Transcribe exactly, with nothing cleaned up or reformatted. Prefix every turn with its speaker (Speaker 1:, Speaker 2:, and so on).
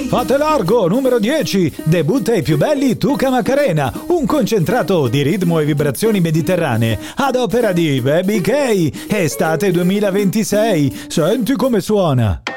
Speaker 1: Fate largo, numero dieci. Debutta i più belli Tuca Macarena, un concentrato di ritmo e vibrazioni mediterranee ad opera di Baby K, estate duemilaventisei. Senti come suona.